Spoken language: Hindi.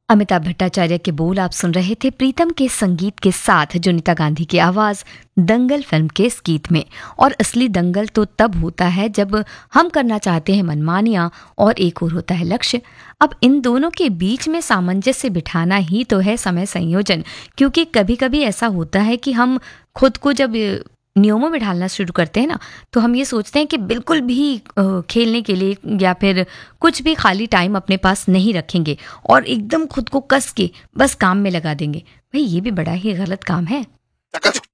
अमिताभ भट्टाचार्य के बोल आप सुन रहे थे प्रीतम के संगीत के साथ जोनीता गांधी की आवाज दंगल फिल्म के इस गीत में। और असली दंगल तो तब होता है जब हम करना चाहते हैं मनमानियां और एक और होता है लक्ष्य। अब इन दोनों के बीच में सामंजस्य बिठाना ही तो है समय संयोजन, क्योंकि कभी कभी ऐसा होता है कि हम खुद को जब नियमों में ढालना शुरू करते हैं ना, तो हम ये सोचते हैं कि बिल्कुल भी खेलने के लिए या फिर कुछ भी खाली टाइम अपने पास नहीं रखेंगे और एकदम खुद को कस के बस काम में लगा देंगे। भाई ये भी बड़ा ही गलत काम है।